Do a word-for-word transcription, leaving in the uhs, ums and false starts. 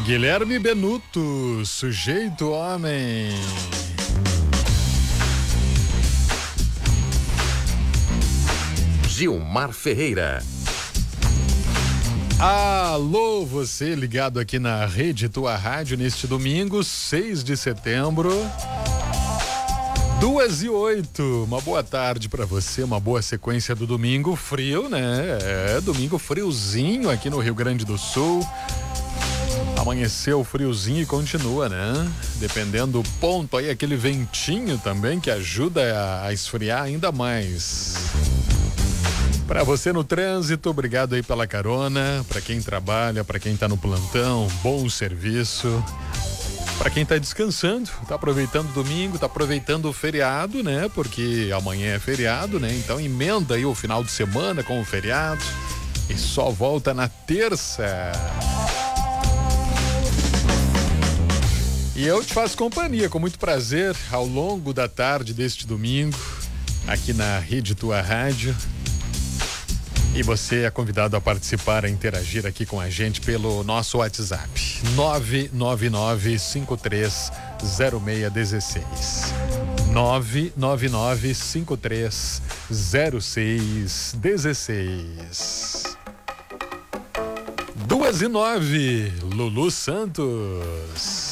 Guilherme Benuto, sujeito homem. Gilmar Ferreira. Alô, você ligado aqui na Rede Tua Rádio neste domingo, seis de setembro, duas e oito. Uma boa tarde pra você, uma boa sequência do domingo. Frio, né? É, domingo friozinho aqui no Rio Grande do Sul. Amanheceu friozinho e continua, né? Dependendo do ponto aí, aquele ventinho também que ajuda a, a esfriar ainda mais. Para você no trânsito, obrigado aí pela carona. Para quem trabalha, para quem tá no plantão, bom serviço. Para quem tá descansando, tá aproveitando o domingo, tá aproveitando o feriado, né? Porque amanhã é feriado, né? Então emenda aí o final de semana com o feriado e só volta na terça. E eu te faço companhia com muito prazer ao longo da tarde deste domingo, aqui na Rede Tua Rádio. E você é convidado a participar, a interagir aqui com a gente pelo nosso WhatsApp. nove nove nove cinco três zero seis um seis. nove nove nove cinco três zero seis um seis. Duas e nove, Lulu Santos.